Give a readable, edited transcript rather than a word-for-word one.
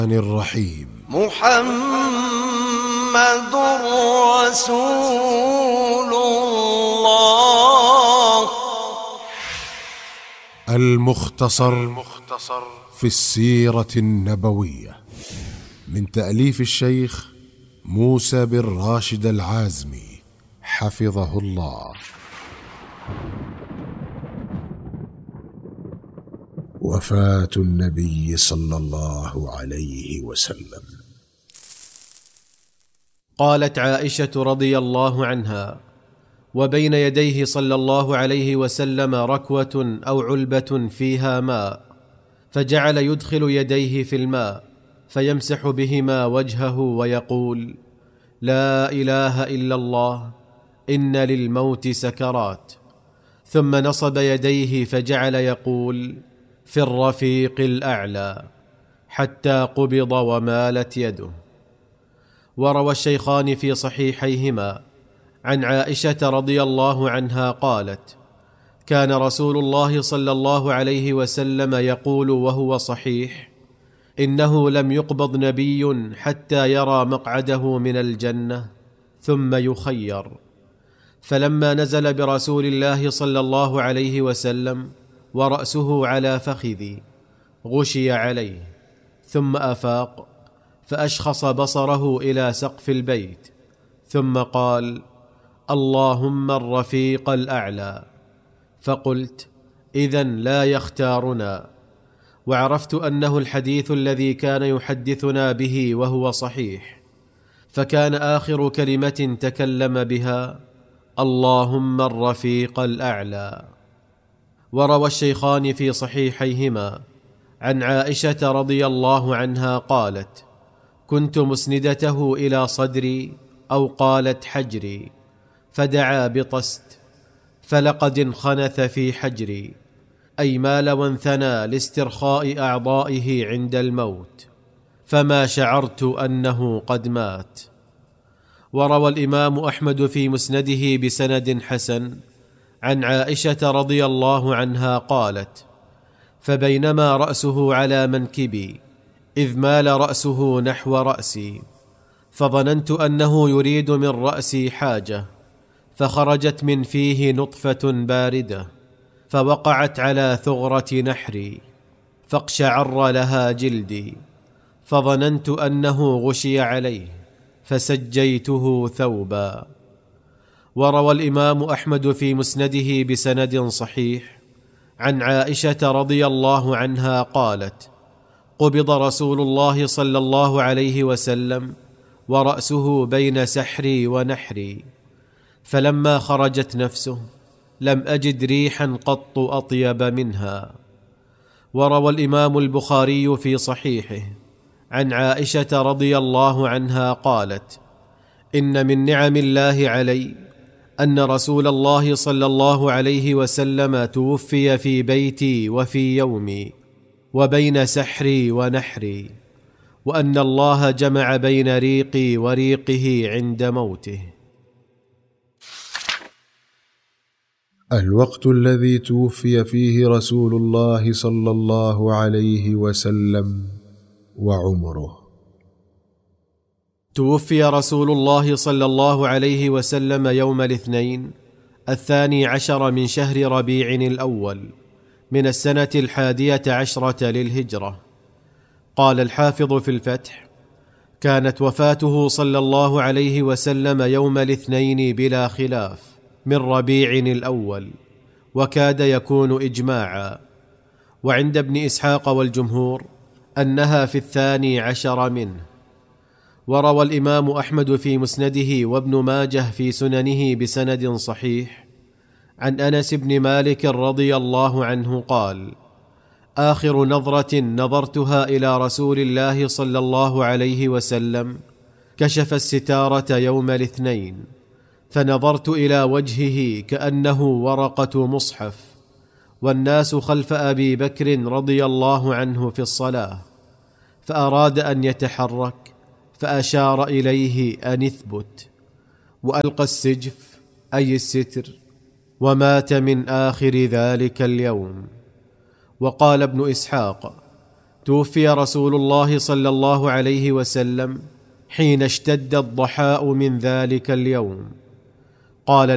الرحيم. محمد رسول الله. المختصر في السيرة النبوية من تأليف الشيخ موسى بن راشد العازمي حفظه الله. وفاة النبي صلى الله عليه وسلم. قالت عائشة رضي الله عنها: وبين يديه صلى الله عليه وسلم ركوة أو علبة فيها ماء، فجعل يدخل يديه في الماء فيمسح بهما وجهه ويقول: لا إله إلا الله، إن للموت سكرات. ثم نصب يديه فجعل يقول: في الرفيق الأعلى، حتى قبض ومالت يده. وروى الشيخان في صحيحيهما عن عائشة رضي الله عنها قالت: كان رسول الله صلى الله عليه وسلم يقول وهو صحيح: إنه لم يقبض نبي حتى يرى مقعده من الجنة ثم يخير. فلما نزل برسول الله صلى الله عليه وسلم ورأسه على فخذي غشي عليه، ثم أفاق فأشخص بصره إلى سقف البيت، ثم قال: اللهم الرفيق الأعلى. فقلت: إذن لا يختارنا. وعرفت أنه الحديث الذي كان يحدثنا به وهو صحيح، فكان آخر كلمة تكلم بها: اللهم الرفيق الأعلى. وروى الشيخان في صحيحيهما عن عائشة رضي الله عنها قالت: كنت مسندته إلى صدري، أو قالت حجري، فدعا بطست، فلقد انخنث في حجري، أي مال وانثنى لاسترخاء أعضائه عند الموت، فما شعرت أنه قد مات. وروى الإمام أحمد في مسنده بسند حسن عن عائشة رضي الله عنها قالت: فبينما رأسه على منكبي إذ مال رأسه نحو رأسي، فظننت أنه يريد من رأسي حاجة، فخرجت من فيه نطفة باردة فوقعت على ثغرة نحري، فاقشعر لها جلدي، فظننت أنه غشي عليه فسجيته ثوبا. وروى الإمام أحمد في مسنده بسند صحيح عن عائشة رضي الله عنها قالت: قبض رسول الله صلى الله عليه وسلم ورأسه بين سحري ونحري، فلما خرجت نفسه لم أجد ريحا قط أطيب منها. وروى الإمام البخاري في صحيحه عن عائشة رضي الله عنها قالت: إن من نعم الله علي أن رسول الله صلى الله عليه وسلم توفي في بيتي وفي يومي وبين سحري ونحري، وأن الله جمع بين ريقي وريقه عند موته. الوقت الذي توفي فيه رسول الله صلى الله عليه وسلم وعمره. توفي رسول الله صلى الله عليه وسلم يوم الاثنين 12 من شهر ربيع الأول من السنة 11 للهجرة. قال الحافظ في الفتح: كانت وفاته صلى الله عليه وسلم يوم الاثنين بلا خلاف من ربيع الأول، وكاد يكون إجماعا. وعند ابن إسحاق والجمهور أنها في 12 منه. وروى الإمام أحمد في مسنده وابن ماجه في سننه بسند صحيح عن أنس بن مالك رضي الله عنه قال: آخر نظرة نظرتها إلى رسول الله صلى الله عليه وسلم كشف الستارة يوم الاثنين، فنظرت إلى وجهه كأنه ورقة مصحف، والناس خلف أبي بكر رضي الله عنه في الصلاة، فأراد أن يتحرك فأشار إليه أن اثبت، وألقى السجف أي الستر، ومات من آخر ذلك اليوم. وقال ابن إسحاق: توفي رسول الله صلى الله عليه وسلم حين اشتد الضحاء من ذلك اليوم. قال